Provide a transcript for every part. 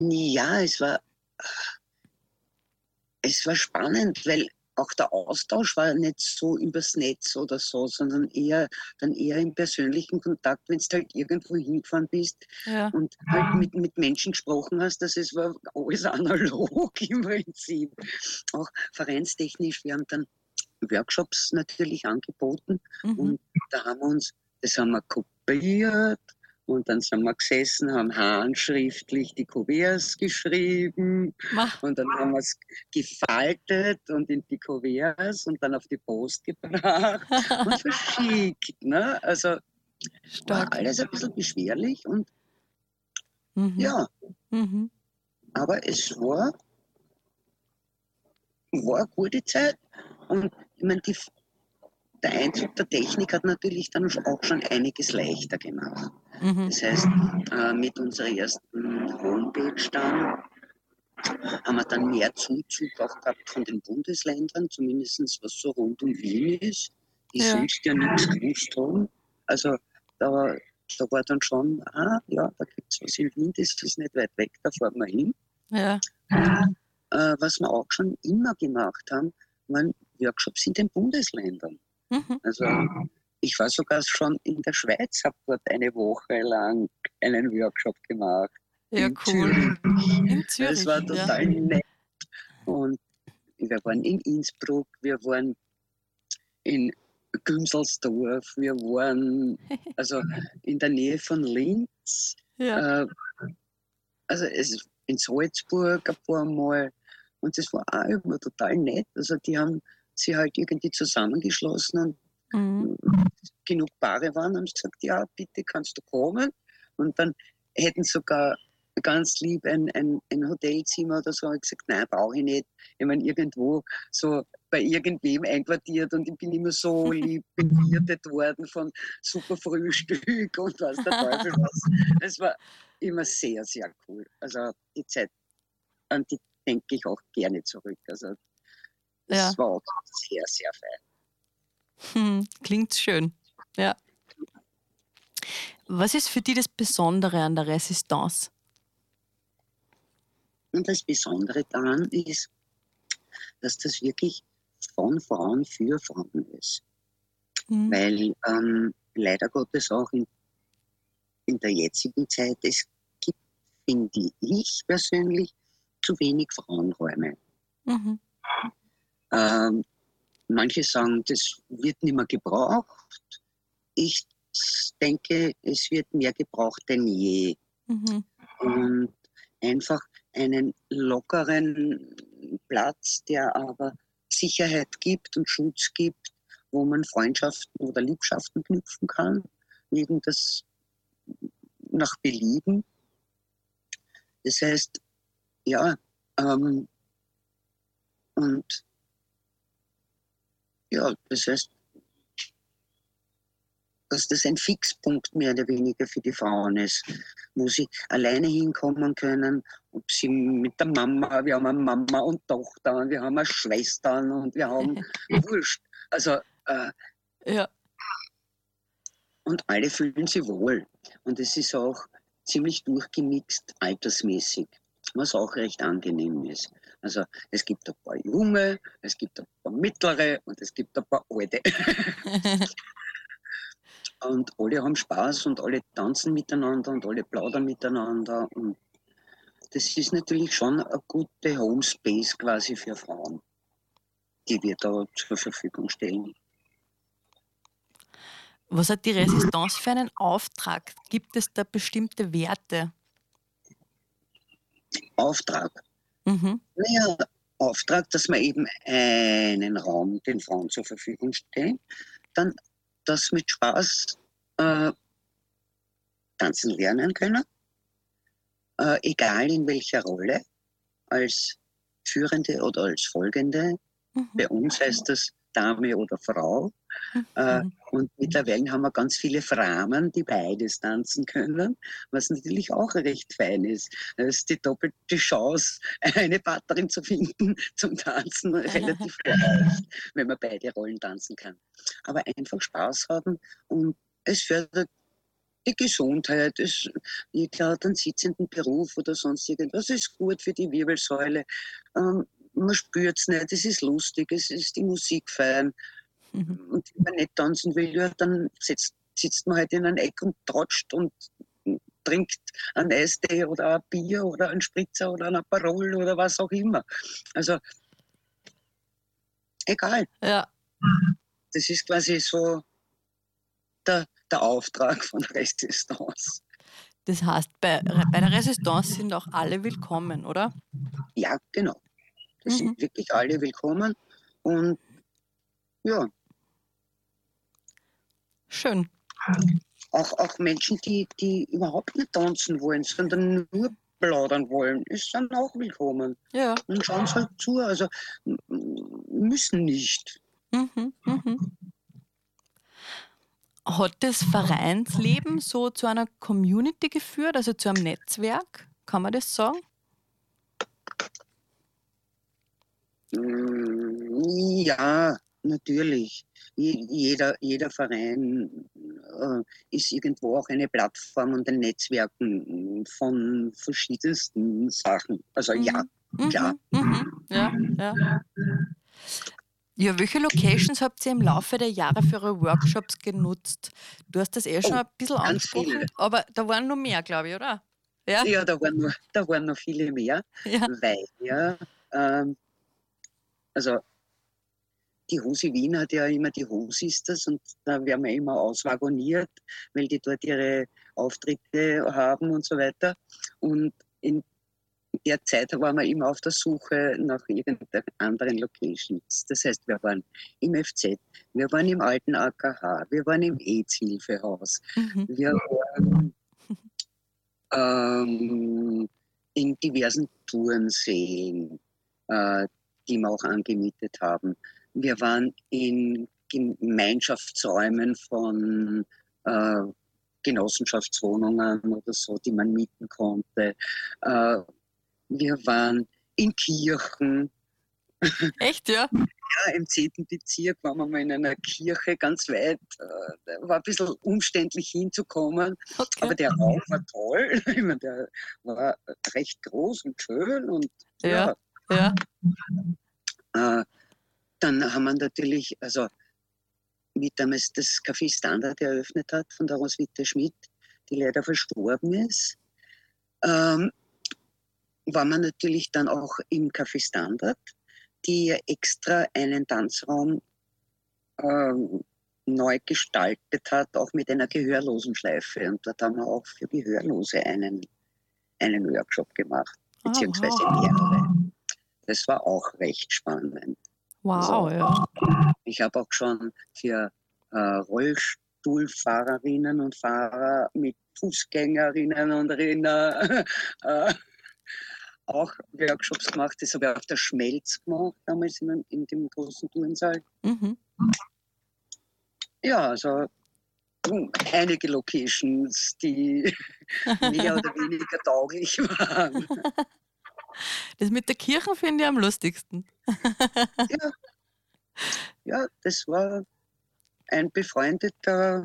Ja, es war spannend, weil auch der Austausch war nicht so übers Netz oder so, sondern eher im persönlichen Kontakt, wenn du halt irgendwo hingefahren bist Ja. und halt mit Menschen gesprochen hast. Das war alles analog im Prinzip. Auch vereinstechnisch, wir haben dann Workshops natürlich angeboten Mhm. und da haben wir uns, das haben wir kopiert und dann sind wir gesessen, haben handschriftlich die Kuverts geschrieben Ma, und dann haben wir es gefaltet und in die Kuverts und dann auf die Post gebracht und verschickt. Ne? Also war stark. alles ein bisschen beschwerlich und Mhm. ja, Mhm. aber es war eine gute Zeit und ich meine, der Einzug der Technik hat natürlich dann auch schon einiges leichter gemacht. Mhm. Das heißt, mit unserer ersten Homepage dann haben wir dann mehr Zuzug auch gehabt von den Bundesländern, zumindest was so rund um Wien ist, die Ja. sonst ja nichts gewusst haben. Also da, da war dann schon, ja, da gibt es was in Wien, das ist nicht weit weg, da fahren wir hin. Ja. Und was wir auch schon immer gemacht haben, waren Workshops in den Bundesländern. Mhm. Also ich war sogar schon in der Schweiz, habe dort eine Woche lang einen Workshop gemacht Ja, in cool. Zürich. In Das war Zürich, ja. total nett. Und wir waren in Innsbruck, wir waren in Günzelsdorf, wir waren also in der Nähe von Linz, Ja. äh, also in Salzburg ein paar Mal. Und das war auch immer total nett. Also die haben sich halt irgendwie zusammengeschlossen Mhm. und genug Paare waren, haben sie gesagt, ja, bitte kannst du kommen. Und dann hätten sogar ganz lieb ein Hotelzimmer oder so. Ich gesagt, nein, brauche ich nicht. Ich meine, irgendwo so bei irgendwem einquartiert und ich bin immer so lieb bewirtet worden von super Frühstück und was der Teufel was. Es war immer sehr, sehr cool. Also die Zeit, an die denke ich auch gerne zurück. Also das Ja. war auch sehr, sehr fein. Klingt schön. Ja. Was ist für dich das Besondere an der Resistance? Und das Besondere daran ist, dass das wirklich von Frauen für Frauen ist. Mhm. Weil leider Gottes auch in der jetzigen Zeit, es gibt, finde ich persönlich, zu wenig Frauenräume. Mhm. Ähm, manche sagen, das wird nicht mehr gebraucht. Ich denke, es wird mehr gebraucht denn je. Mhm. Und einfach einen lockeren Platz, der aber Sicherheit gibt und Schutz gibt, wo man Freundschaften oder Liebschaften knüpfen kann, neben das nach Belieben. Das heißt, ja, ähm, und ja, das heißt, dass das ein Fixpunkt mehr oder weniger für die Frauen ist, wo sie alleine hinkommen können, ob sie mit der Mama, wir haben eine Mama und Tochter, und wir haben eine Schwestern und wir haben Wurscht. Also, Ja. und alle fühlen sich wohl. Und es ist auch ziemlich durchgemixt altersmäßig, was auch recht angenehm ist. Also es gibt ein paar Junge, es gibt ein paar Mittlere und es gibt ein paar Alte. Und alle haben Spaß und alle tanzen miteinander und alle plaudern miteinander. Und das ist natürlich schon eine gute Homespace quasi für Frauen, die wir da zur Verfügung stellen. Was hat die Resistance für einen Auftrag? Gibt es da bestimmte Werte? Auftrag. Mhm. Naja, Auftrag, dass man eben einen Raum den Frauen zur Verfügung stellen, dann das mit Spaß äh, tanzen lernen können, egal in welcher Rolle, als Führende oder als Folgende. Mhm. Bei uns heißt das Dame oder Frau. Mhm. Und mittlerweile haben wir ganz viele Frauen, die beides tanzen können, was natürlich auch recht fein ist. Es ist die doppelte Chance, eine Partnerin zu finden zum Tanzen relativ leicht, wenn man beide Rollen tanzen kann. Aber einfach Spaß haben und es fördert die Gesundheit, jeder hat einen sitzenden Beruf oder sonst irgendwas, ist gut für die Wirbelsäule. Man spürt es nicht, es ist lustig, es ist die Musik fein. Mhm. Und wenn man nicht tanzen will, ja, dann sitzt man halt in einem Eck und tratscht und trinkt einen Eistee oder ein Bier oder einen Spritzer oder ein Aperol oder was auch immer. Also egal, Ja, das ist quasi so der Auftrag von Resistance. das heißt, bei der Resistance sind auch alle willkommen, oder? Ja, genau. Das sind Mhm. wirklich alle willkommen. Und ja, Schön. auch Menschen, die überhaupt nicht tanzen wollen, sondern nur plaudern wollen, sind auch willkommen. Ja. Und schauen sie halt zu. Also müssen nicht. Mhm. Mhm. Hat das Vereinsleben so zu einer Community geführt, also zu einem Netzwerk? Kann man das sagen? Ja, natürlich. Jeder Verein ist irgendwo auch eine Plattform und ein Netzwerken von verschiedensten Sachen. Also ja, Mhm. klar. Mhm. Mhm. Ja, ja. Ja, welche Locations habt ihr im Laufe der Jahre für eure Workshops genutzt? Du hast das eh schon Oh, ein bisschen ganz viele. angesprochen, aber da waren noch mehr, glaube ich, oder? Ja? Ja, da waren noch viele mehr, Ja. weil ja, ähm, also die Husi Wien hat ja immer die Husistas und da werden wir immer auswagoniert, weil die dort ihre Auftritte haben und so weiter. Und in der Zeit waren wir immer auf der Suche nach irgendeinen anderen Locations. Das heißt, wir waren im FZ, wir waren im alten AKH, wir waren im AIDS-Hilfehaus, Mhm. wir waren in diversen Turnsälen, äh, die wir auch angemietet haben. Wir waren in Gemeinschaftsräumen von äh, Genossenschaftswohnungen oder so, die man mieten konnte. Wir waren in Kirchen. Echt, ja? Ja, im 10. Bezirk waren wir mal in einer Kirche ganz weit. War ein bisschen umständlich hinzukommen, Okay. aber der Raum war toll. Ich meine, der war recht groß und schön und Ja, ja. ja. Äh, Dann haben wir natürlich, also wie damals das Café Standard eröffnet hat von der Roswitha Schmidt, die leider verstorben ist, ähm, war man natürlich dann auch im Café Standard, die extra einen Tanzraum ähm, neu gestaltet hat, auch mit einer Gehörlosenschleife. Und dort haben wir auch für Gehörlose einen Workshop gemacht, Ah, beziehungsweise wow. mehrere. Das war auch recht spannend. Wow, Also ja. ich habe auch schon für Rollstuhlfahrerinnen und Fahrer mit Fußgängerinnen und Rinder auch Workshops gemacht. Das habe ich auf der Schmelz gemacht, damals in dem großen Turnsaal. Mhm. Ja, also einige Locations, die mehr oder weniger tauglich waren. Das mit der Kirche finde ich am lustigsten. Ja, ja, das war ein befreundeter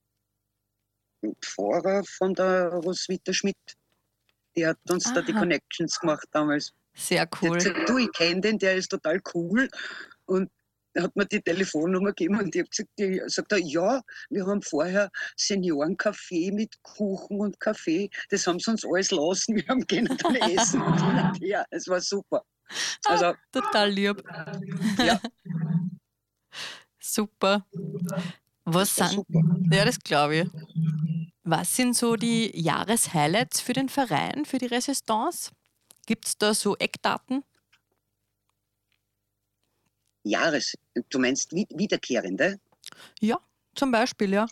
Pfarrer von der Roswitha Schmidt. Die hat uns da die Aha, Connections gemacht damals. sehr Die hat cool. gesagt, du, ich kenne den, der ist total cool. Und er hat mir die Telefonnummer gegeben und ich habe gesagt, sagt er, ja, wir haben vorher Seniorencafé mit Kuchen und Kaffee. Das haben sie uns alles lassen. Wir haben können dann essen und hin und her. Es war super. Ah, Also, total lieb. ja, Super. Was das war sind, super. ja, das glaube ich. Was sind so die Jahreshighlights für den Verein, für die Resistance? Gibt es da so Eckdaten? Du meinst Wiederkehrende? Ja, zum Beispiel, ja.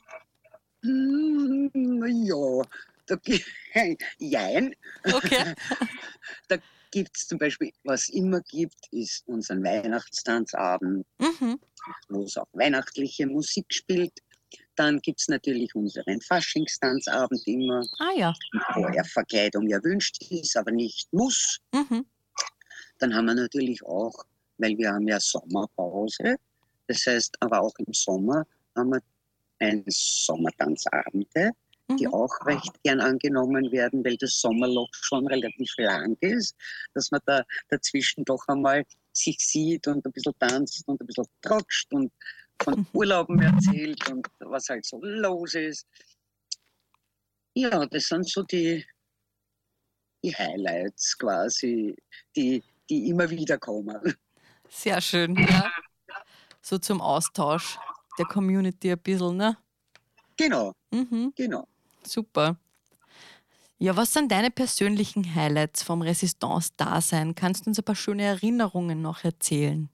Ja, da, jein. Okay. Da gibt es zum Beispiel, was immer gibt, ist unseren Weihnachtstanzabend, Mhm. wo es auch weihnachtliche Musik spielt. Dann gibt es natürlich unseren Faschingstanzabend immer, Ah ja. wo er Verkleidung erwünscht ist, aber nicht muss. Mhm. Dann haben wir natürlich auch, weil wir haben ja Sommerpause, das heißt, aber auch im Sommer haben wir einen Sommertanzabende, die Mhm. auch recht gern angenommen werden, weil das Sommerloch schon relativ lang ist, dass man da dazwischen doch einmal sich sieht und ein bisschen tanzt und ein bisschen tratscht und von Urlauben erzählt und was halt so los ist. Ja, das sind so die Highlights quasi, die immer wieder kommen. Sehr schön, ja. So zum Austausch der Community ein bisschen, ne? Genau, Mhm, genau. super. Ja, was sind deine persönlichen Highlights vom Resistance-Dasein? Kannst du uns ein paar schöne Erinnerungen noch erzählen?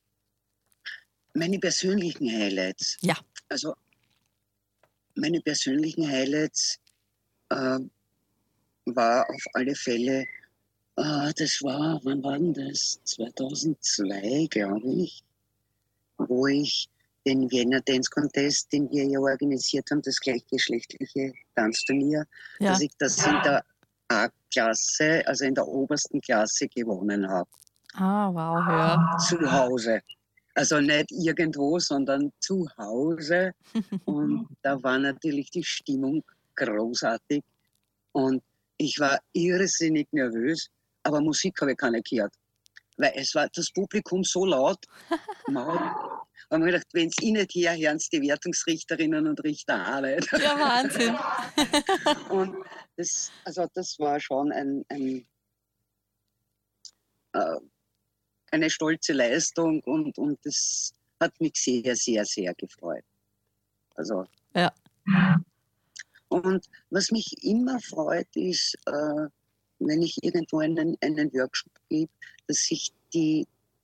Meine persönlichen Highlights. Ja. Also meine persönlichen Highlights äh, war auf alle Fälle, das war, wann war denn das? 2002, glaube ich, wo ich den Vienna Dance Contest, den wir ja organisiert haben, das gleichgeschlechtliche Tanzturnier, dass Ja. ich das in der A-Klasse, also in der obersten Klasse gewonnen habe. Ah, wow, ja. Zu Hause. Also nicht irgendwo, sondern zu Hause. Und da war natürlich die Stimmung großartig. Und ich war irrsinnig nervös, aber Musik habe ich keine gehört. Weil es war das Publikum so laut, man hat mir gedacht, wenn es ich nicht her, hören es die Wertungsrichterinnen und Richter auch nicht. Ja, Wahnsinn. Und das war schon äh, eine stolze Leistung und das hat mich sehr, sehr, sehr gefreut. Also, Ja. und was mich immer freut, ist, wenn ich irgendwo einen Workshop gebe, dass sich die,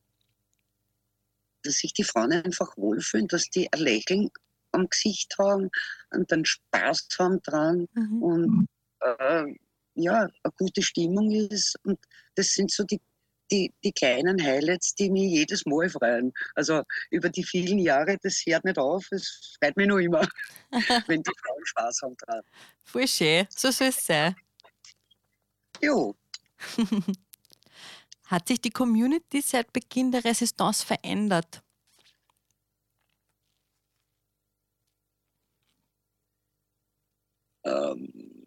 dass sich die Frauen einfach wohlfühlen, dass die ein Lächeln am Gesicht haben und dann Spaß haben dran Mhm. und äh, ja, eine gute Stimmung ist. Und das sind so die kleinen Highlights, die mich jedes Mal freuen. Also über die vielen Jahre, das hört nicht auf, es freut mich noch immer, wenn die Frauen Spaß haben dran. Voll schön. So soll es sein. Jo, Hat sich die Community seit Beginn der Resistance verändert? ähm,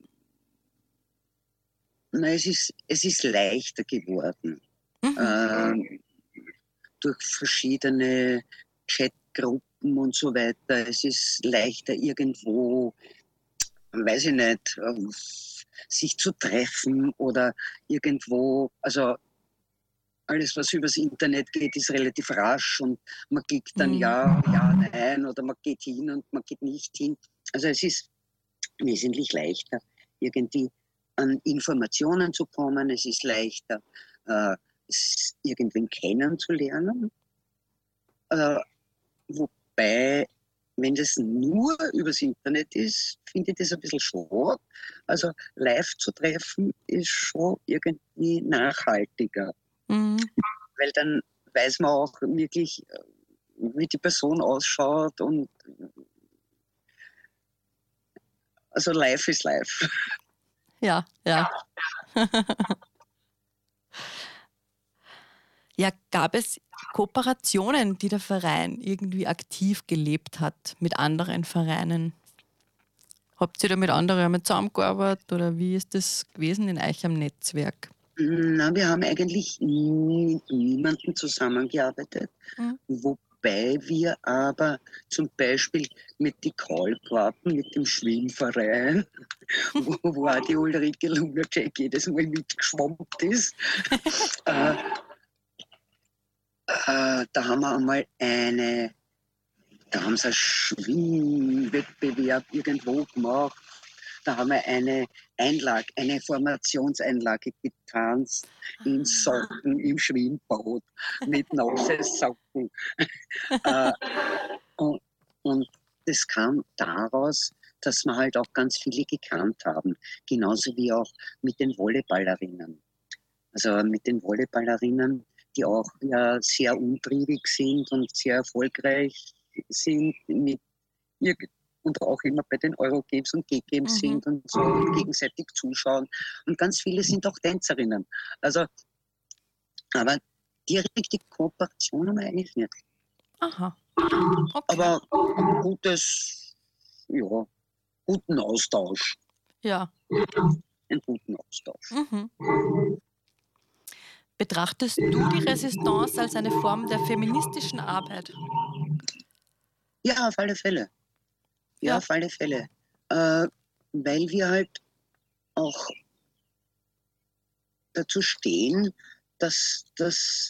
na, es ist leichter geworden. Mhm. Ähm, durch verschiedene Chatgruppen und so weiter. Es ist leichter irgendwo, weiß ich nicht, sich zu treffen oder irgendwo, also alles, was übers Internet geht, ist relativ rasch und man klickt dann Mhm. ja, ja, nein oder man geht hin und man geht nicht hin. Also es ist wesentlich leichter, irgendwie an Informationen zu kommen. Es ist leichter, äh, irgendwen kennenzulernen. Äh, Wobei, wenn das nur übers Internet ist, finde ich das ein bisschen schade. Also live zu treffen ist schon irgendwie nachhaltiger, Mhm. weil dann weiß man auch wirklich, wie die Person ausschaut und also live ist live. Ja, ja. Ja, gab es Kooperationen, die der Verein irgendwie aktiv gelebt hat mit anderen Vereinen? Habt ihr da mit anderen einmal zusammengearbeitet oder wie ist das gewesen in eurem Netzwerk? Na, wir haben eigentlich nie mit niemandem zusammengearbeitet, Mhm. wobei wir aber zum Beispiel mit die Kalkwappen, mit dem Schwimmverein, wo auch die Ulrike Lunacek jedes Mal mitgeschwommt ist, äh, da haben wir einmal da haben sie einen Schwimmwettbewerb irgendwo gemacht. Da haben wir eine Formationseinlage getanzt in Ah. Socken im Schwimmbad mit nassen Socken. Äh, und, und das kam daraus, dass wir halt auch ganz viele gekannt haben. Genauso wie auch mit den Volleyballerinnen. Also mit den Volleyballerinnen, die auch ja sehr umtriebig sind und sehr erfolgreich sind mit ihr und auch immer bei den Eurogames und G-Games Mhm. sind und so und gegenseitig zuschauen. Und ganz viele sind auch Tänzerinnen. Also, aber direkte Kooperation haben wir eigentlich nicht. Aha, okay. Aber gutes, ja, guten Austausch. Ja. Einen guten Austausch. Mhm. Betrachtest du die Resistance als eine Form der feministischen Arbeit? Ja, auf alle Fälle. Ja, Ja. auf alle Fälle. Äh, Weil wir halt auch dazu stehen, dass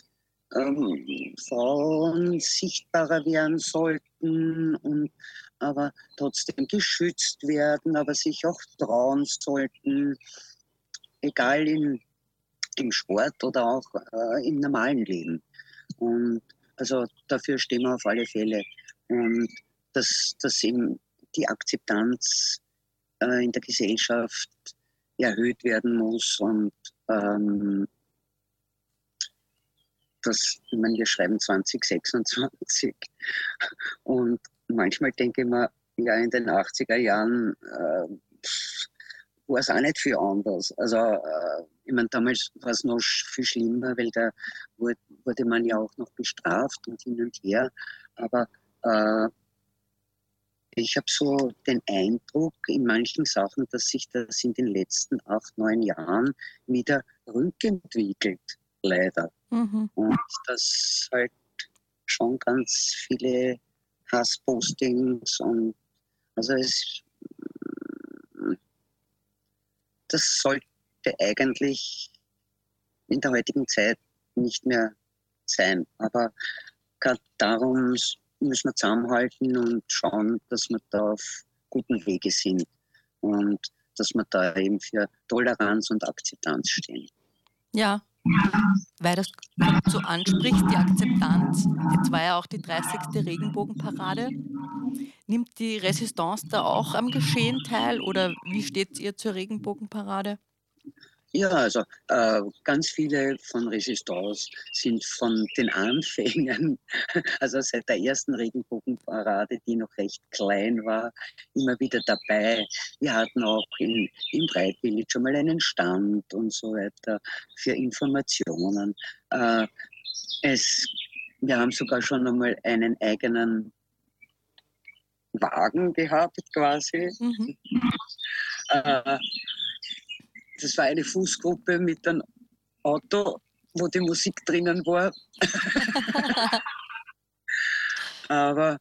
Frauen sichtbarer werden sollten und aber trotzdem geschützt werden, aber sich auch trauen sollten, egal im Sport oder auch im normalen Leben. Und also dafür stehen wir auf alle Fälle. Und dass eben die Akzeptanz in der Gesellschaft erhöht werden muss und ähm, ich meine, wir schreiben 2026 und manchmal denke ich mir, ja, in den 80er Jahren war es auch nicht viel anders. Also, ich meine, damals war es noch viel schlimmer, weil da wurde man ja auch noch bestraft und hin und her. Aber äh, ich habe so den Eindruck in manchen Sachen, dass sich das in den letzten 8, 9 Jahren wieder rückentwickelt, leider. Mhm. Und dass halt schon ganz viele Hasspostings und also das sollte eigentlich in der heutigen Zeit nicht mehr sein. Aber gerade darum müssen wir zusammenhalten und schauen, dass wir da auf guten Wege sind und dass wir da eben für Toleranz und Akzeptanz stehen. Ja, weil das gerade so ansprichst, die Akzeptanz. Jetzt war ja auch die 30. Regenbogenparade. Nimmt die Resistance da auch am Geschehen teil oder wie steht ihr zur Regenbogenparade? Ja, also ganz viele von Resistance sind von den Anfängen, also seit der ersten Regenbogenparade, die noch recht klein war, immer wieder dabei. Wir hatten auch im Bright Village schon mal einen Stand und so weiter für Informationen. Äh, es, Wir haben sogar schon einmal einen eigenen Wagen gehabt, quasi. Mhm. Äh, Das war eine Fußgruppe mit einem Auto, wo die Musik drinnen war. Aber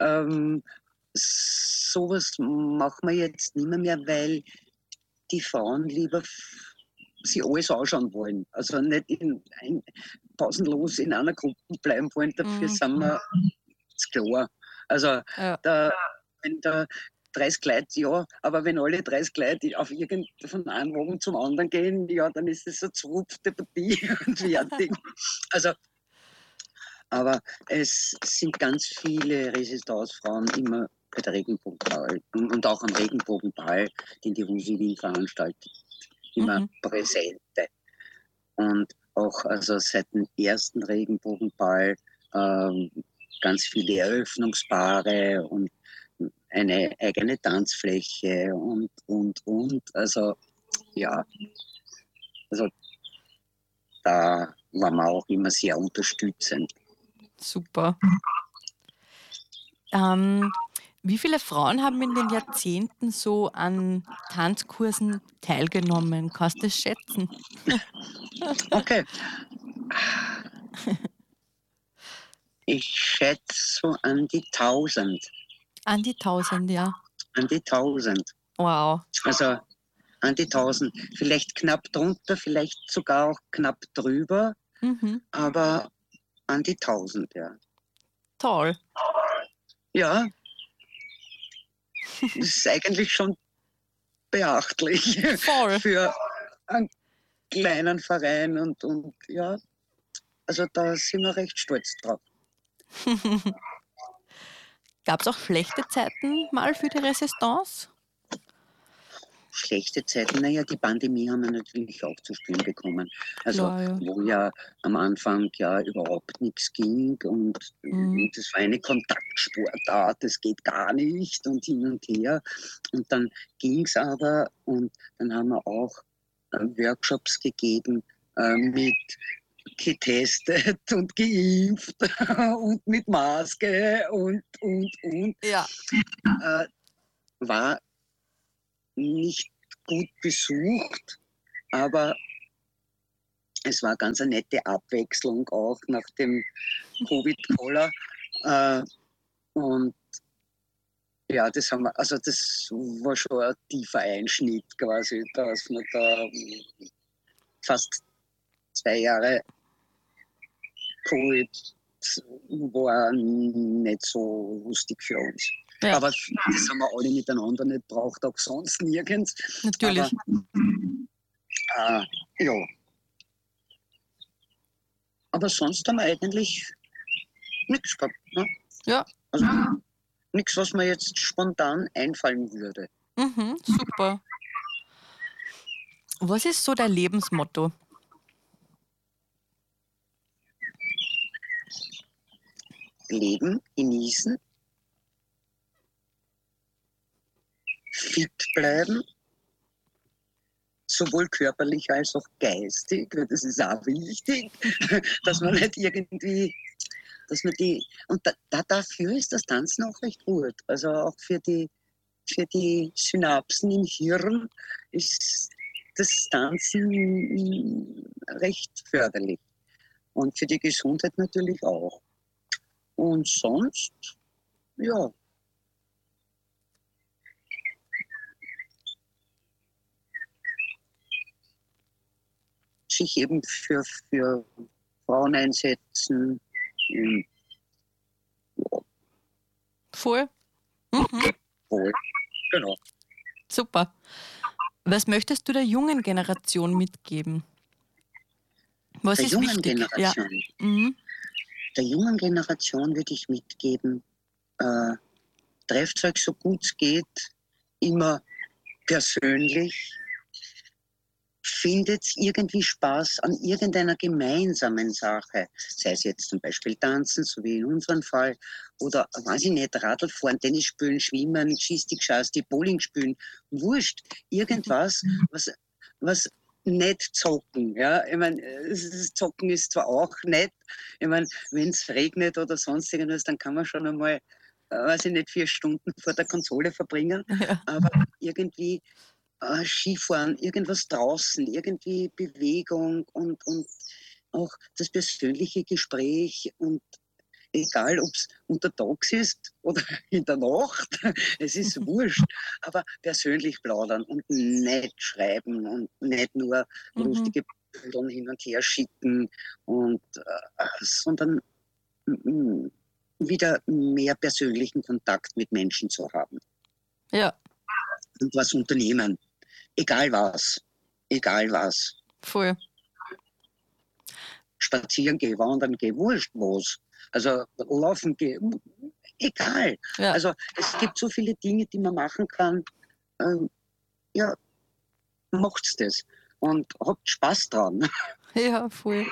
sowas machen wir jetzt nicht mehr, weil die Frauen lieber sie alles anschauen wollen. Also nicht pausenlos in einer Gruppe bleiben wollen. Dafür Mhm. sind wir ist klar. Also Ja. wenn da 30 Leute, ja, aber wenn alle 30 Leute auf von einem Wagen zum anderen gehen, ja, dann ist es eine zerrupfte Partie und fertig. Also, aber es sind ganz viele Resistance-Frauen immer bei der Regenbogenball und auch am Regenbogenball, den die Rosi Wien veranstaltet, immer Mhm. präsente. Und auch also seit dem ersten Regenbogenball ähm, ganz viele Eröffnungspaare und eine eigene Tanzfläche und. Also ja, also da waren wir auch immer sehr unterstützend. Super. Ähm, Wie viele Frauen haben in den Jahrzehnten so an Tanzkursen teilgenommen? Kannst du das schätzen? Okay, ich schätze so an die 1000. An die 1000, ja. An die 1000. Wow. Also an die 1000. Vielleicht knapp drunter, vielleicht sogar auch knapp drüber, Mhm. aber an die 1000, ja. Toll. Ja, das ist eigentlich schon beachtlich Voll. für einen kleinen Verein und ja, also da sind wir recht stolz drauf. Gab es auch schlechte Zeiten mal für die Resistance? Schlechte Zeiten, naja, die Pandemie haben wir natürlich auch zu spüren bekommen. Also Klar, ja. wo ja am Anfang ja überhaupt nichts ging und Mhm. das war eine Kontaktsportart, das geht gar nicht und hin und her. Und dann ging es aber und dann haben wir auch Workshops gegeben mit getestet und geimpft und mit Maske und. Ja. War nicht gut besucht, aber es war ganz eine nette Abwechslung auch nach dem Covid-Koller. Äh, und ja, das war schon ein tiefer Einschnitt quasi, dass man da fast 2 Jahre Covid war nicht so lustig für uns. Ja, Aber das haben wir alle miteinander nicht braucht, auch sonst nirgends. Aber natürlich. ja, aber sonst haben wir eigentlich nichts gehabt. Ne? Ja, Also nichts, was mir jetzt spontan einfallen würde. super. Was ist so dein Lebensmotto? Leben, genießen, fit bleiben, sowohl körperlich als auch geistig, weil das ist auch wichtig, dass man nicht irgendwie, dass man die, und dafür ist das Tanzen auch recht gut. Also auch für die Synapsen im Hirn ist das Tanzen recht förderlich. Und für die Gesundheit natürlich auch. Und sonst, ja, sich eben für Frauen einsetzen. ähm, Voll. Mhm, Wohl. Genau. super. Was möchtest du der jungen Generation mitgeben? Was Der ist jungen wichtig? Ja. Generation, Mhm. der jungen Generation würde ich mitgeben, äh, trefft euch so gut es geht, immer persönlich, findet irgendwie Spaß an irgendeiner gemeinsamen Sache, sei es jetzt zum Beispiel Tanzen, so wie in unserem Fall, oder, weiß ich nicht, Radl fahren, Tennis spielen, Schwimmen, Geschichte, Schasti, Bowling spielen, wurscht, irgendwas, was nicht zocken, ja, ich meine, Zocken ist zwar auch nett, ich meine, wenn es regnet oder sonst irgendwas, dann kann man schon einmal, weiß ich nicht, 4 Stunden vor der Konsole verbringen, Ja. aber irgendwie Skifahren, irgendwas draußen, irgendwie Bewegung und auch das persönliche Gespräch und egal, ob es untertags ist oder in der Nacht, es ist wurscht, aber persönlich plaudern und nicht schreiben und nicht nur Mhm. lustige Bilder hin und her schicken und sondern mm, wieder mehr persönlichen Kontakt mit Menschen zu haben Ja, und was unternehmen. Egal was. Egal was. voll. Spazieren gehen, wandern gehen, wurscht was. Also laufen gehen, egal. Ja, Also es gibt so viele Dinge, die man machen kann. Ähm, ja, macht's das. Und habt Spaß dran. ja, voll.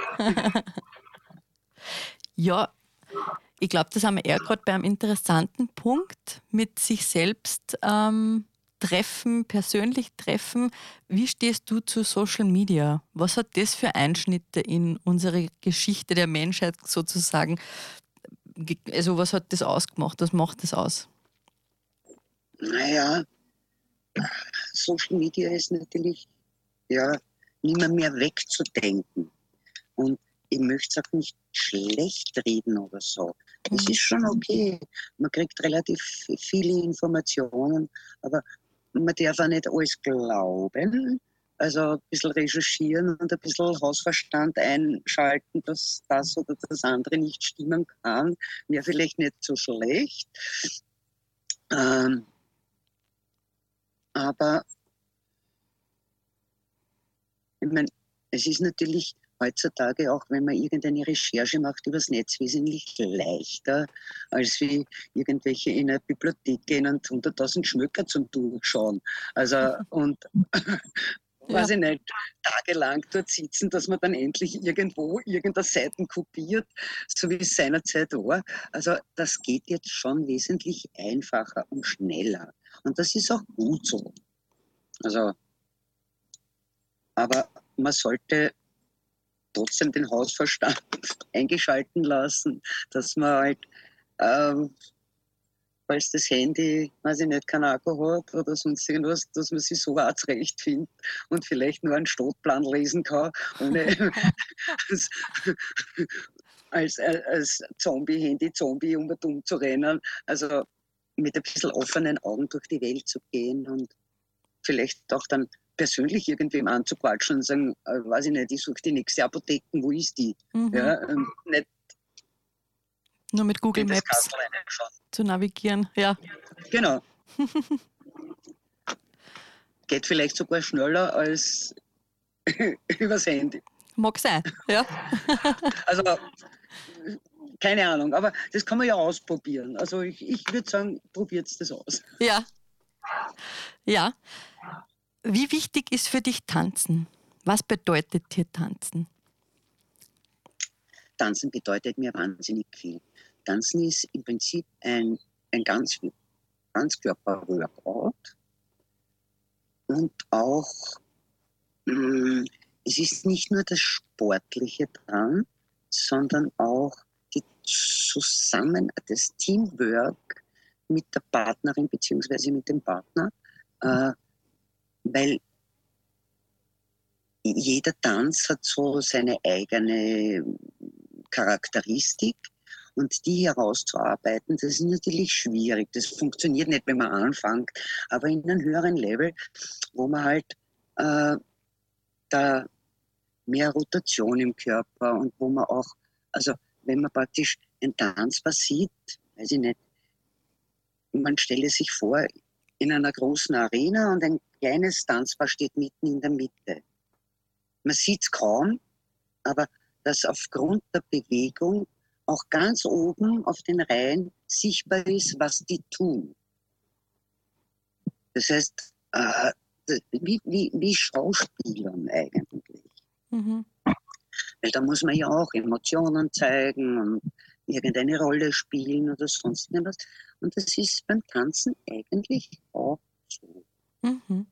Ja, ich glaube, das haben wir eher gerade bei einem interessanten Punkt mit sich selbst treffen, persönlich treffen. Wie stehst du zu Social Media? Was hat das für Einschnitte in unsere Geschichte der Menschheit sozusagen? Also was hat das ausgemacht? Was macht das aus? Naja, Social Media ist natürlich ja nimmer mehr wegzudenken. Und ich möchte es auch nicht schlecht reden oder so. Es Mhm. ist schon okay. Man kriegt relativ viele Informationen, aber man darf auch nicht alles glauben. Also ein bisschen recherchieren und ein bisschen Hausverstand einschalten, dass das oder das andere nicht stimmen kann, wäre vielleicht nicht so schlecht. Ähm, aber ich meine, es ist natürlich heutzutage auch, wenn man irgendeine Recherche macht übers Netz, wesentlich leichter, als wie irgendwelche in eine Bibliothek gehen und 100.000 Schmöcker zum Durchschauen. Also, und weiß Ja, ich nicht, tagelang dort sitzen, dass man dann endlich irgendwo irgendeine Seiten kopiert, so wie es seinerzeit war. Also das geht jetzt schon wesentlich einfacher und schneller. Und das ist auch gut so. Also, aber man sollte trotzdem den Hausverstand eingeschalten lassen, dass man halt ähm, falls das Handy, weiß ich nicht, keinen Akku hat oder sonst irgendwas, dass man sich so auch zurechtfindet und vielleicht nur einen Stadtplan lesen kann, ohne als Zombie-Handy-Zombie um und um zu rennen. Also mit ein bisschen offenen Augen durch die Welt zu gehen und vielleicht auch dann persönlich irgendwem anzuquatschen und sagen, weiß ich nicht, ich suche die nächste Apotheke, wo ist die? Mhm. Ja, nicht Nur mit Google in das Maps Kastel reinschauen. zu navigieren. Ja. Genau. Geht vielleicht sogar schneller als übers Handy. Mag sein. Ja. Also keine Ahnung, aber das kann man ja ausprobieren. Also ich würde sagen, probiert das aus. Ja. Ja. Wie wichtig ist für dich Tanzen? Was bedeutet dir Tanzen? Tanzen bedeutet mir wahnsinnig viel. Tanzen ist im Prinzip ein Ganzkörper-Workout und auch, mh, es ist nicht nur das Sportliche dran, sondern auch das Teamwork mit der Partnerin bzw. mit dem Partner, äh, weil jeder Tanz hat so seine eigene Charakteristik und die herauszuarbeiten, das ist natürlich schwierig. Das funktioniert nicht, wenn man anfängt, aber in einem höheren Level, wo man halt äh, da mehr Rotation im Körper und wo man auch, also wenn man praktisch ein Tanzpaar sieht, weiß ich nicht, man stelle sich vor, in einer großen Arena und ein kleines Tanzpaar steht mitten in der Mitte. Man sieht es kaum, aber dass aufgrund der Bewegung auch ganz oben auf den Reihen sichtbar ist, was die tun. Das heißt, wie Schauspielern eigentlich. Mhm. Weil da muss man ja auch Emotionen zeigen und irgendeine Rolle spielen oder sonst irgendwas. Und das ist beim Tanzen eigentlich auch so. Mhm.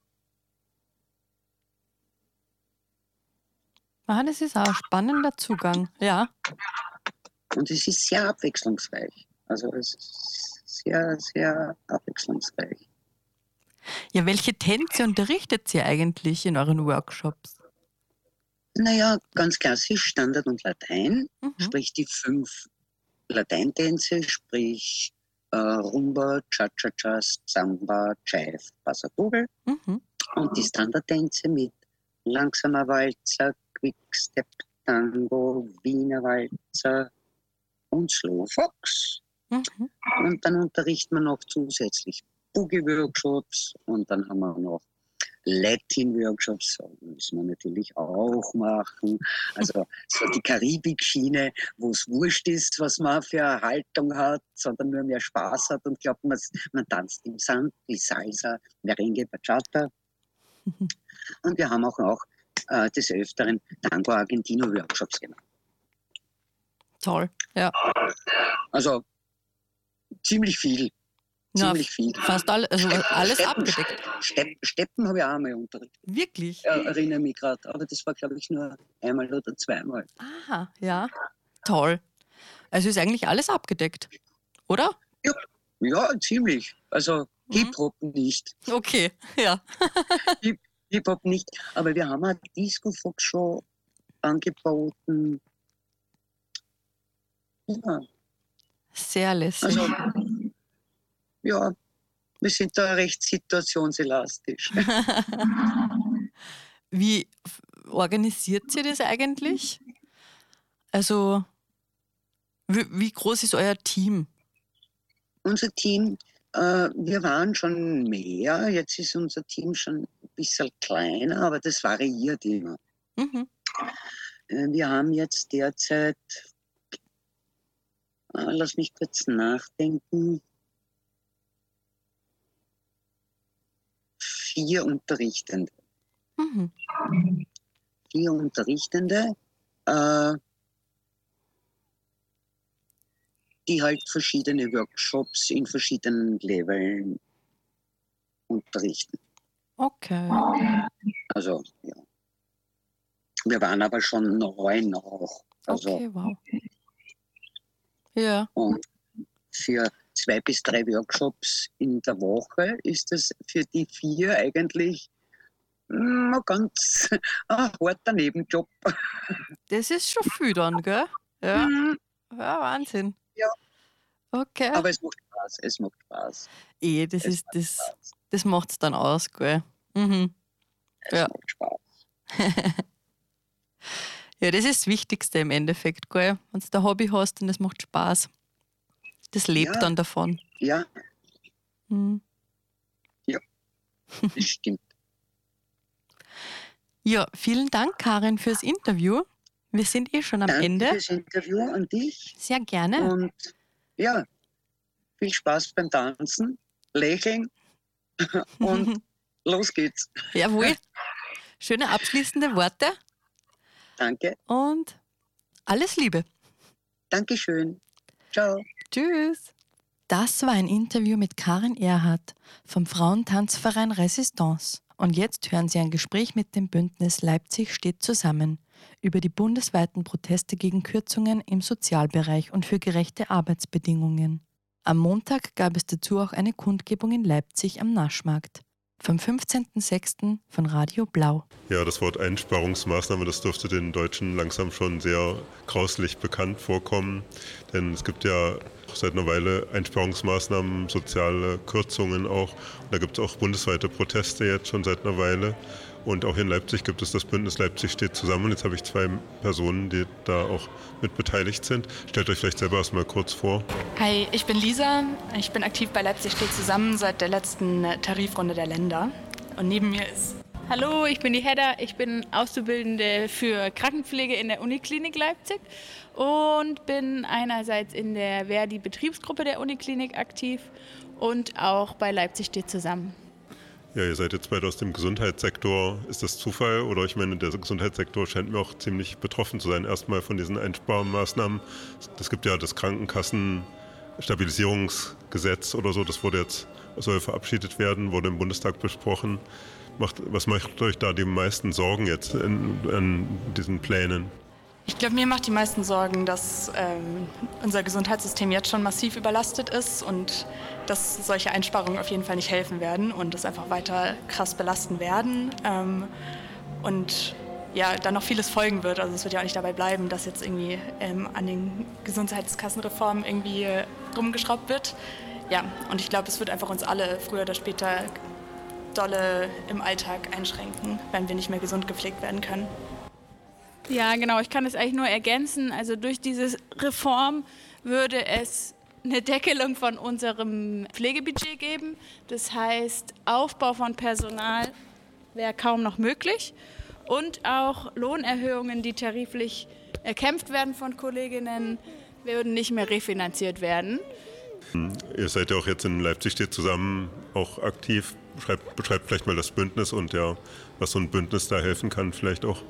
Ah, das ist auch ein spannender Zugang. Ja. Und es ist sehr abwechslungsreich. Also es ist sehr, sehr abwechslungsreich. Ja, welche Tänze unterrichtet ihr eigentlich in euren Workshops? Naja, ganz klassisch Standard und Latein, Mhm. sprich die 5 Lateintänze, sprich Rumba, Cha-Cha-Cha, Samba, Jive, Pasadobel Mhm. und die Standardtänze mit langsamer Walzer, Quickstep, Tango, Wiener Walzer und Slow Fox. Mhm. Und dann unterrichtet man noch zusätzlich Boogie-Workshops und dann haben wir noch Latin-Workshops, müssen wir natürlich auch machen. Also so die Karibik-Schiene, wo es wurscht ist, was man für eine Haltung hat, sondern nur mehr Spaß hat und glaubt, man tanzt im Sand, wie Salsa, Merengue, Bachata. Mhm. Und wir haben auch noch des Öfteren Tango Argentino Workshops gemacht. Toll. Ja. Also ziemlich viel. Na, Ziemlich viel. fast also alles abgedeckt. Steppen habe ich auch einmal unterrichtet. Wirklich? Erinnere mich gerade. Aber das war, glaube ich, nur einmal oder zweimal. Aha, ja. Toll. Also ist eigentlich alles abgedeckt, oder? Ja, ja ziemlich. Also Mhm. Hip-Hop nicht. Okay, ja. Hip-Hop nicht. Aber wir haben eine Disco-Fox-Show angeboten. Ja, Sehr lässig. also ja, wir sind da recht situationselastisch. Wie organisiert ihr das eigentlich? Also, wie groß ist euer Team? Unser Team, wir waren schon mehr, jetzt ist unser Team schon ein bisschen kleiner, aber das variiert immer. Mhm. Wir haben jetzt derzeit, lass mich kurz nachdenken, 4 Unterrichtende. Mhm. 4 Unterrichtende, äh, die halt verschiedene Workshops in verschiedenen Leveln unterrichten. Okay. Also, ja. Wir waren aber schon 9 auch. Also, Okay, wow. Ja. und für 2 bis 3 Workshops in der Woche ist das für die 4 eigentlich ein ganz harter Nebenjob. Das ist schon viel dann, gell? Ja, Mhm. ja, Wahnsinn. Ja, Okay. aber es macht Spaß, es macht Spaß, Das es ist macht das, Spaß, das macht's dann aus, gell? Mhm. es Ja. macht Spaß. Ja, das ist das Wichtigste im Endeffekt, gell? Wenn du ein Hobby hast und das macht Spaß. Das lebt Ja, dann davon. ja, Mhm. ja, das stimmt. Ja, vielen Dank, Karin, fürs Interview. Wir sind schon am Danke Ende. fürs Interview an dich Sehr gerne. und ja, viel Spaß beim Tanzen, Lächeln und los geht's. Jawohl. Schöne abschließende Worte Danke, und alles Liebe. Dankeschön. Ciao. Tschüss. Das war ein Interview mit Karin Erhardt vom Frauentanzverein Resistance. Und jetzt hören Sie ein Gespräch mit dem Bündnis Leipzig steht zusammen über die bundesweiten Proteste gegen Kürzungen im Sozialbereich und für gerechte Arbeitsbedingungen. Am Montag gab es dazu auch eine Kundgebung in Leipzig am Naschmarkt. Vom 15.06. von Radio Blau. Ja, das Wort Einsparungsmaßnahme, das dürfte den Deutschen langsam schon sehr grauslich bekannt vorkommen. Denn es gibt ja seit einer Weile Einsparungsmaßnahmen, soziale Kürzungen auch. Und da gibt es auch bundesweite Proteste jetzt schon seit einer Weile. Und auch hier in Leipzig gibt es das Bündnis Leipzig steht zusammen. Und jetzt habe ich 2 Personen, die da auch mit beteiligt sind. Stellt euch vielleicht selber erstmal kurz vor. Hi, ich bin Lisa. Ich bin aktiv bei Leipzig steht zusammen seit der letzten Tarifrunde der Länder. Und neben mir ist... Hallo, ich bin die Hedda. Ich bin Auszubildende für Krankenpflege in der Uniklinik Leipzig und bin einerseits in der Verdi-Betriebsgruppe der Uniklinik aktiv und auch bei Leipzig steht zusammen. Ja, ihr seid jetzt beide aus dem Gesundheitssektor. Ist das Zufall? Oder ich meine, der Gesundheitssektor scheint mir auch ziemlich betroffen zu sein. Erstmal von diesen Einsparmaßnahmen. Es gibt ja das Krankenkassenstabilisierungsgesetz oder so. Das soll verabschiedet werden, wurde im Bundestag besprochen. Was macht euch da die meisten Sorgen jetzt an diesen Plänen? Ich glaube, mir macht die meisten Sorgen, dass unser Gesundheitssystem jetzt schon massiv überlastet ist und dass solche Einsparungen auf jeden Fall nicht helfen werden und es einfach weiter krass belasten werden. Und ja, dann noch vieles folgen wird. Also es wird ja auch nicht dabei bleiben, dass jetzt irgendwie an den Gesundheitskassenreformen irgendwie rumgeschraubt wird. Ja, und ich glaube, es wird einfach uns alle früher oder später dolle im Alltag einschränken, wenn wir nicht mehr gesund gepflegt werden können. Ja, genau. Ich kann es eigentlich nur ergänzen. Also durch diese Reform würde es eine Deckelung von unserem Pflegebudget geben. Das heißt, Aufbau von Personal wäre kaum noch möglich. Und auch Lohnerhöhungen, die tariflich erkämpft werden von Kolleginnen, würden nicht mehr refinanziert werden. Ihr seid ja auch jetzt in Leipzig steht zusammen auch aktiv. Beschreibt vielleicht mal das Bündnis und ja, was so ein Bündnis da helfen kann vielleicht auch.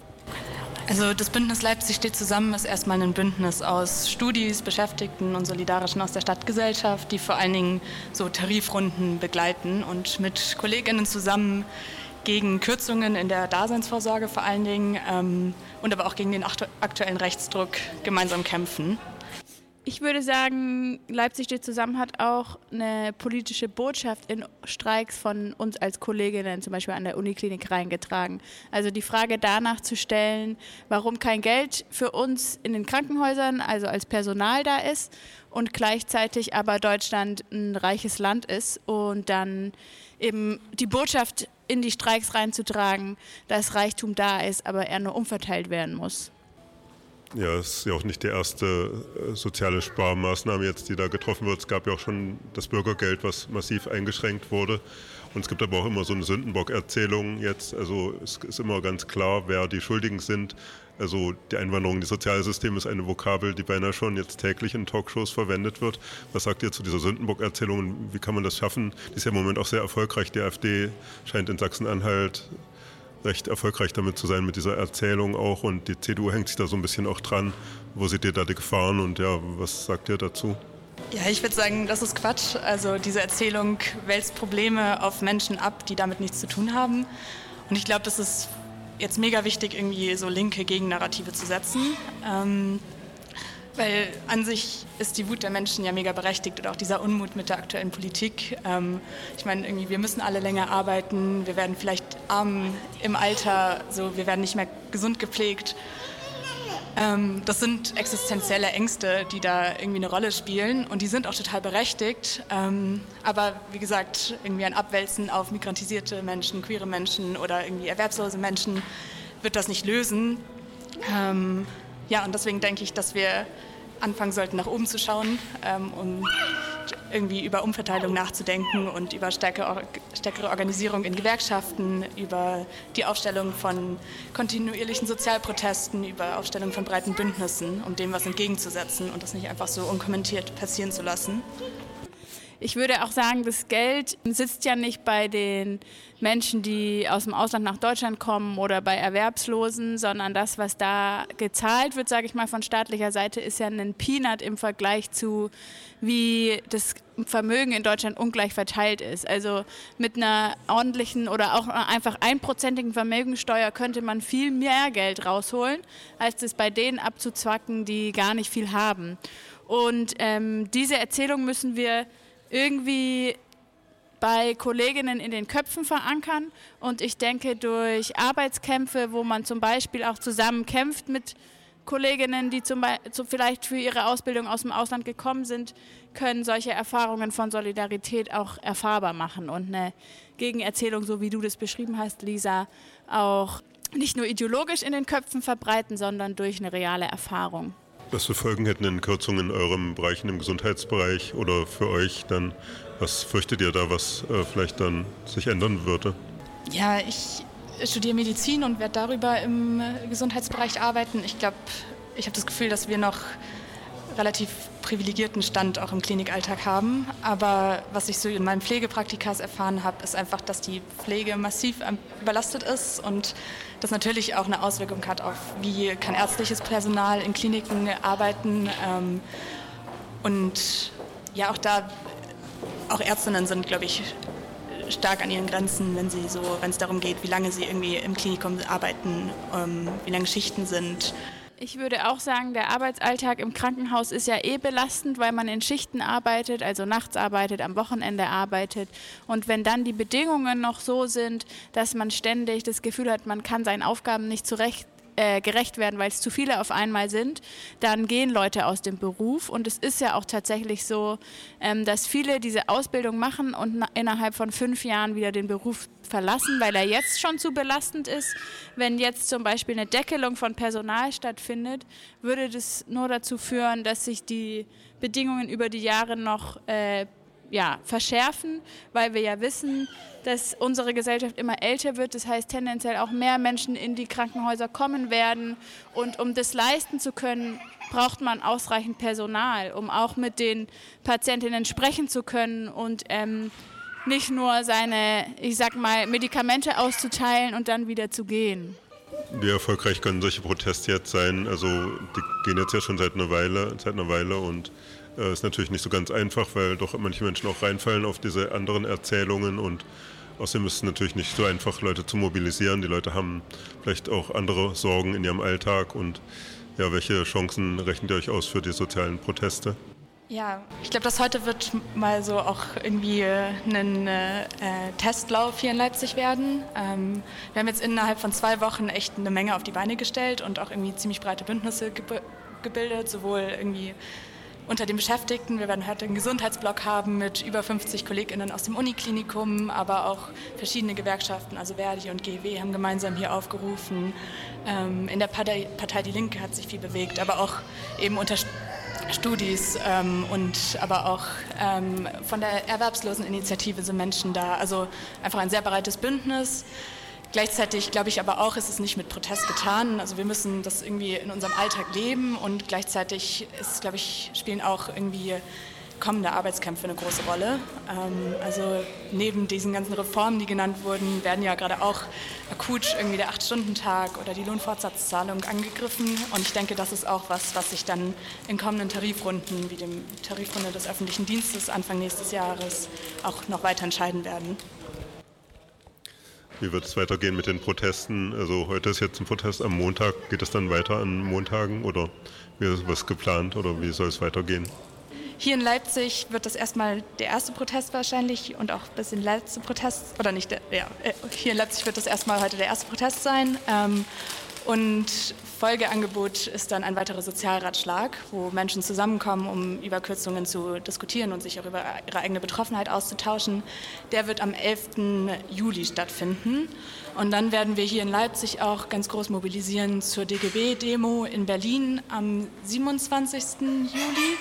Also das Bündnis Leipzig steht zusammen ist erstmal ein Bündnis aus Studis, Beschäftigten und Solidarischen aus der Stadtgesellschaft, die vor allen Dingen so Tarifrunden begleiten und mit Kolleginnen zusammen gegen Kürzungen in der Daseinsvorsorge vor allen Dingen und aber auch gegen den aktuellen Rechtsdruck gemeinsam kämpfen. Ich würde sagen, Leipzig steht zusammen hat auch eine politische Botschaft in Streiks von uns als Kolleginnen, zum Beispiel an der Uniklinik, reingetragen. Also die Frage danach zu stellen, warum kein Geld für uns in den Krankenhäusern, also als Personal da ist und gleichzeitig aber Deutschland ein reiches Land ist und dann eben die Botschaft in die Streiks reinzutragen, dass Reichtum da ist, aber er nur umverteilt werden muss. Ja, es ist ja auch nicht die erste soziale Sparmaßnahme jetzt, die da getroffen wird. Es gab ja auch schon das Bürgergeld, was massiv eingeschränkt wurde. Und es gibt aber auch immer so eine Sündenbock-Erzählung jetzt. Also es ist immer ganz klar, wer die Schuldigen sind. Also die Einwanderung, das Sozialsystem ist eine Vokabel, die beinahe schon jetzt täglich in Talkshows verwendet wird. Was sagt ihr zu dieser Sündenbock-Erzählung? Wie kann man das schaffen? Die ist ja im Moment auch sehr erfolgreich. Die AfD scheint in Sachsen-Anhalt recht erfolgreich damit zu sein, mit dieser Erzählung auch. Und die CDU hängt sich da so ein bisschen auch dran. Wo seht ihr da die Gefahren und ja, was sagt ihr dazu? Ja, ich würde sagen, das ist Quatsch. Also diese Erzählung wälzt Probleme auf Menschen ab, die damit nichts zu tun haben. Und ich glaube, das ist jetzt mega wichtig, irgendwie so linke Gegennarrative zu setzen. Weil an sich ist die Wut der Menschen ja mega berechtigt oder auch dieser Unmut mit der aktuellen Politik. Ich meine, irgendwie, wir müssen alle länger arbeiten, wir werden vielleicht arm im Alter, so, wir werden nicht mehr gesund gepflegt. Das sind existenzielle Ängste, die da irgendwie eine Rolle spielen und die sind auch total berechtigt. Aber wie gesagt, irgendwie ein Abwälzen auf migrantisierte Menschen, queere Menschen oder irgendwie erwerbslose Menschen wird das nicht lösen. Ja, und deswegen denke ich, dass wir anfangen sollten, nach oben zu schauen, um irgendwie über Umverteilung nachzudenken und über stärkere Organisierung in Gewerkschaften, über die Aufstellung von kontinuierlichen Sozialprotesten, über Aufstellung von breiten Bündnissen, um dem was entgegenzusetzen und das nicht einfach so unkommentiert passieren zu lassen. Ich würde auch sagen, das Geld sitzt ja nicht bei den Menschen, die aus dem Ausland nach Deutschland kommen oder bei Erwerbslosen, sondern das, was da gezahlt wird, sage ich mal, von staatlicher Seite, ist ja ein Peanut im Vergleich zu, wie das Vermögen in Deutschland ungleich verteilt ist. Also mit einer ordentlichen oder auch einfach 1%igen Vermögensteuer könnte man viel mehr Geld rausholen, als das bei denen abzuzwacken, die gar nicht viel haben. Und diese Erzählung müssen wir irgendwie bei Kolleginnen in den Köpfen verankern und ich denke durch Arbeitskämpfe, wo man zum Beispiel auch zusammen kämpft mit Kolleginnen, die vielleicht für ihre Ausbildung aus dem Ausland gekommen sind, können solche Erfahrungen von Solidarität auch erfahrbar machen und eine Gegenerzählung, so wie du das beschrieben hast, Lisa, auch nicht nur ideologisch in den Köpfen verbreiten, sondern durch eine reale Erfahrung. Was für Folgen hätten denn Kürzungen in eurem Bereich, im Gesundheitsbereich oder für euch dann? Was fürchtet ihr da, was vielleicht dann sich ändern würde? Ja, ich studiere Medizin und werde darüber im Gesundheitsbereich arbeiten. Ich glaube, ich habe das Gefühl, dass wir noch relativ privilegierten Stand auch im Klinikalltag haben. Aber was ich so in meinen Pflegepraktikas erfahren habe, ist einfach, dass die Pflege massiv überlastet ist und das natürlich auch eine Auswirkung hat auf, wie kann ärztliches Personal in Kliniken arbeiten. Und ja, auch Ärztinnen sind, glaube ich, stark an ihren Grenzen, wenn es darum geht, wie lange sie irgendwie im Klinikum arbeiten, wie lange Schichten sind. Ich würde auch sagen, der Arbeitsalltag im Krankenhaus ist ja belastend, weil man in Schichten arbeitet, also nachts arbeitet, am Wochenende arbeitet. Und wenn dann die Bedingungen noch so sind, dass man ständig das Gefühl hat, man kann seinen Aufgaben nicht gerecht werden, weil es zu viele auf einmal sind, dann gehen Leute aus dem Beruf. Und es ist ja auch tatsächlich so, dass viele diese Ausbildung machen und innerhalb von 5 Jahren wieder den Beruf verlassen, weil er jetzt schon zu belastend ist. Wenn jetzt zum Beispiel eine Deckelung von Personal stattfindet, würde das nur dazu führen, dass sich die Bedingungen über die Jahre noch verschärfen, weil wir ja wissen, dass unsere Gesellschaft immer älter wird. Das heißt, tendenziell auch mehr Menschen in die Krankenhäuser kommen werden. Und um das leisten zu können, braucht man ausreichend Personal, um auch mit den Patientinnen sprechen zu können und nicht nur seine, Medikamente auszuteilen und dann wieder zu gehen. Wie erfolgreich können solche Proteste jetzt sein? Also die gehen jetzt ja schon seit einer Weile und ist natürlich nicht so ganz einfach, weil doch manche Menschen auch reinfallen auf diese anderen Erzählungen und außerdem ist es natürlich nicht so einfach, Leute zu mobilisieren. Die Leute haben vielleicht auch andere Sorgen in ihrem Alltag und ja, welche Chancen rechnet ihr euch aus für die sozialen Proteste? Ja, ich glaube, das heute wird mal so auch irgendwie ein Testlauf hier in Leipzig werden. Wir haben jetzt innerhalb von 2 Wochen echt eine Menge auf die Beine gestellt und auch irgendwie ziemlich breite Bündnisse gebildet, sowohl irgendwie unter den Beschäftigten. Wir werden heute einen Gesundheitsblock haben mit über 50 KollegInnen aus dem Uniklinikum, aber auch verschiedene Gewerkschaften, also Verdi und GEW haben gemeinsam hier aufgerufen. In der Partei Die Linke hat sich viel bewegt, aber auch eben unter Studis und aber auch von der Erwerbsloseninitiative sind Menschen da. Also einfach ein sehr breites Bündnis. Gleichzeitig glaube ich aber auch, ist es nicht mit Protest getan. Also wir müssen das irgendwie in unserem Alltag leben und gleichzeitig spielen auch irgendwie kommende Arbeitskämpfe eine große Rolle. Also neben diesen ganzen Reformen, die genannt wurden, werden ja gerade auch akut irgendwie der 8-Stunden-Tag oder die Lohnfortsatzzahlung angegriffen. Und ich denke, das ist auch was sich dann in kommenden Tarifrunden, wie dem Tarifrunde des öffentlichen Dienstes Anfang nächstes Jahres, auch noch weiter entscheiden werden. Wie wird es weitergehen mit den Protesten? Also heute ist jetzt ein Protest am Montag. Geht es dann weiter an Montagen oder wie ist was geplant oder wie soll es weitergehen? Hier in Leipzig wird das erstmal der erste Protest wahrscheinlich und auch ein bisschen letzte Protest, oder nicht, hier in Leipzig wird das erstmal heute der erste Protest sein. Und Folgeangebot ist dann ein weiterer Sozialratschlag, wo Menschen zusammenkommen, um über Kürzungen zu diskutieren und sich auch über ihre eigene Betroffenheit auszutauschen. Der wird am 11. Juli stattfinden. Und dann werden wir hier in Leipzig auch ganz groß mobilisieren zur DGB-Demo in Berlin am 27. Juli.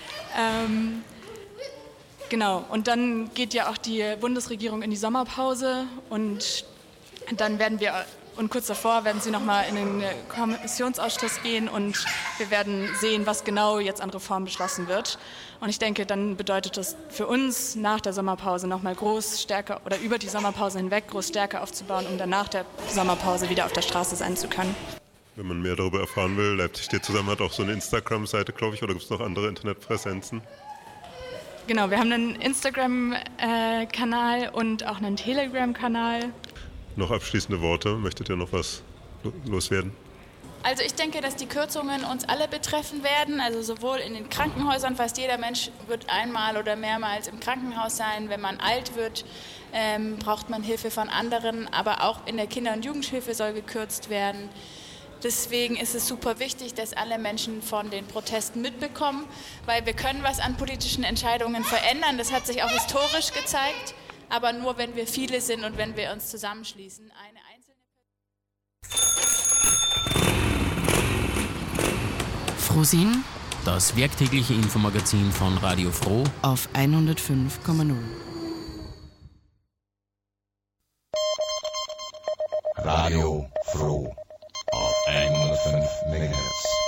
Genau, und dann geht ja auch die Bundesregierung in die Sommerpause und dann werden wir, und kurz davor werden sie nochmal in den Kommissionsausschuss gehen und wir werden sehen, was genau jetzt an Reformen beschlossen wird. Und ich denke, dann bedeutet das für uns nach der Sommerpause nochmal groß stärker oder über die Sommerpause hinweg groß stärker aufzubauen, um dann nach der Sommerpause wieder auf der Straße sein zu können. Wenn man mehr darüber erfahren will, Leipzig steht zusammen hat auch so eine Instagram-Seite, glaube ich, oder gibt es noch andere Internetpräsenzen? Genau, wir haben einen Instagram-Kanal und auch einen Telegram-Kanal. Noch abschließende Worte, möchtet ihr noch was loswerden? Also ich denke, dass die Kürzungen uns alle betreffen werden, also sowohl in den Krankenhäusern, fast jeder Mensch wird einmal oder mehrmals im Krankenhaus sein. Wenn man alt wird, braucht man Hilfe von anderen, aber auch in der Kinder- und Jugendhilfe soll gekürzt werden. Deswegen ist es super wichtig, dass alle Menschen von den Protesten mitbekommen, weil wir können was an politischen Entscheidungen verändern. Das hat sich auch historisch gezeigt, aber nur, wenn wir viele sind und wenn wir uns zusammenschließen. Eine einzelne Frohsinn, das werktägliche Infomagazin von Radio Froh auf 105,0. Radio Froh auf 105 MHz.